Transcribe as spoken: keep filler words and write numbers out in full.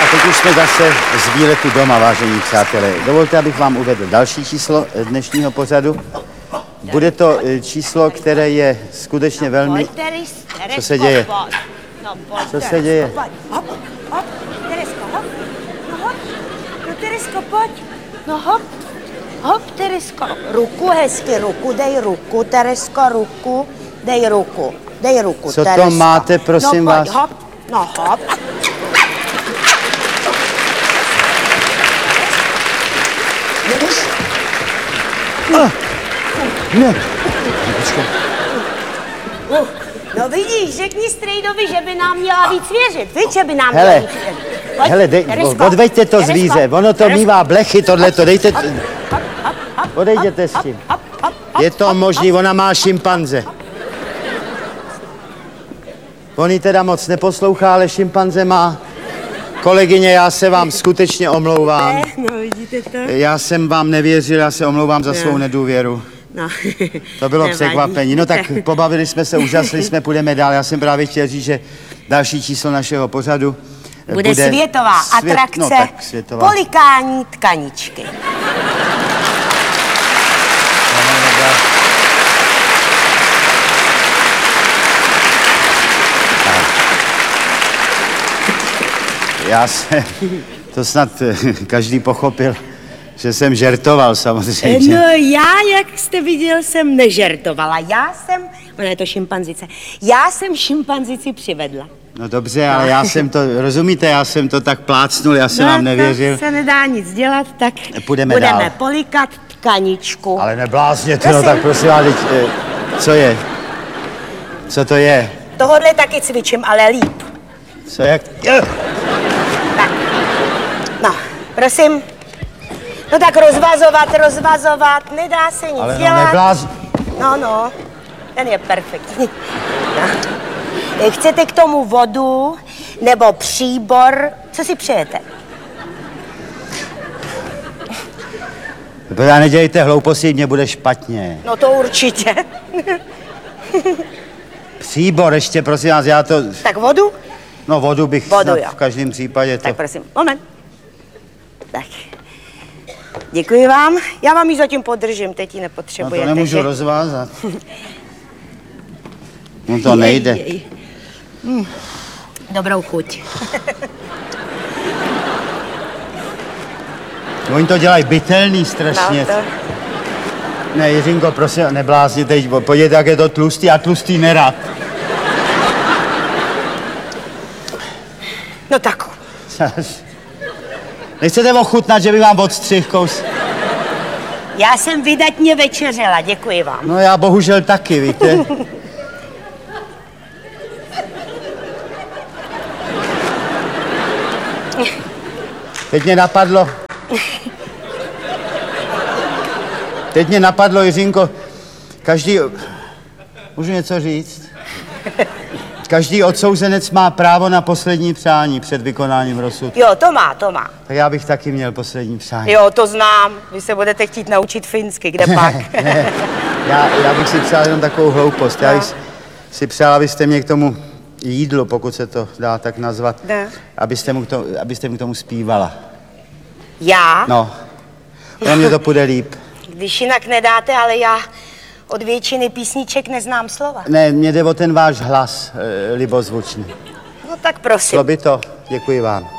A teď už jsme zase z výletu doma, vážení přátelé. Dovolte, abych vám uvedl další číslo dnešního pořadu. Bude to číslo, které je skutečně velmi... Co se děje? Co se děje? Hop, hop, Teresko, hop. No hop, no Teresko, pojď. No hop, hop, Teresko. Ruku hezky, ruku, dej ruku, Teresko, ruku, dej ruku, dej ruku, Co Teresko. to máte, prosím no, vás? Pojď, hop, no hop. Ah, ne. Uh, no vidíš, řekni strejdovi, že by nám měla víc věřit, víš, že by nám Hele, měla víc věřit. Pojď, hele, dej, Teresko, odveďte to Teresko, zvíře, ono to Teresko. mívá blechy, tohleto, dejte... Hop, hop, hop, hop, Odejděte s hop, tím. hop, hop, hop, Je to hop, možný, hop. ona má šimpanze. On ji teda moc neposlouchá, ale šimpanze má. Kolegyně, já se vám skutečně omlouvám. Ne, no vidíte to? Já jsem vám nevěřil, já se omlouvám za Ne. svou nedůvěru. No. To bylo Nevadí. překvapení. No tak pobavili jsme se, úžasli jsme, půjdeme dál. Já jsem právě chtěl říct, že další číslo našeho pořadu Bude, bude světová svět, atrakce no, tak světová. polikání tkaničky. Já se, to snad každý pochopil, že jsem žertoval samozřejmě. No já, jak jste viděl, jsem nežertovala. Já jsem, ona je to šimpanzice, já jsem šimpanzici přivedla. No dobře, ale já jsem to, rozumíte, já jsem to tak plácnul, já jsem no, vám nevěřil. To se nedá nic dělat, tak Půjdeme budeme dál. polikat tkaničku. Ale neblázněte, no Prosím. tak prosím vás, teď, eh, co je? Co to je? Tohodle taky cvičím, ale líp. Co jak? Je. Tak, no, prosím. No tak rozvazovat, rozvazovat, nedá se nic Ale no dělat. nebláz... No, no, ten je perfektní. No. Chcete k tomu vodu nebo příbor? Co si přejete? Já nedělejte hlouposti, mě bude špatně. No to určitě. Příbor ještě, prosím vás, já to... Tak vodu? No vodu bych Vodu, snad jo. v každém případě to... Tak prosím, moment. Tak. Děkuji vám. Já vám ji zatím podržím, teď ji No nepotřebujete. to nemůžu že? rozvázat. No to nejde. Jej, jej. Hm. Dobrou chuť. Oni to dělají bytelný strašně. No, to... Ne, Jiřinko, prosím, neblázni teď, podívejte, jak je to tlustý a tlustý nerad. No tak. Nechcete ochutnat, že by vám odstřih kous? Já jsem vydatně večeřela, děkuji vám. No já bohužel taky, víte. Teď mě napadlo... Teď mě napadlo, Jiřinko, každý... Můžu něco říct? Každý odsouzenec má právo na poslední přání před vykonáním rozsudku. Jo, to má, to má. Tak já bych taky měl poslední přání. Jo, to znám. Vy se budete chtít naučit finsky, kde pak? Ne, já, já bych si přál jenom takovou hloupost. Já bych si přál, abyste mě k tomu jídlu, pokud se to dá tak nazvat, Ne. abyste mu k tomu, abyste mu k tomu zpívala. Já? No, pro mě to půjde líp. Když jinak nedáte, ale já od většiny písniček neznám slova. Ne, mě jde o ten váš hlas, e, libozvučný. No tak prosím. Šlo by to? Děkuji vám.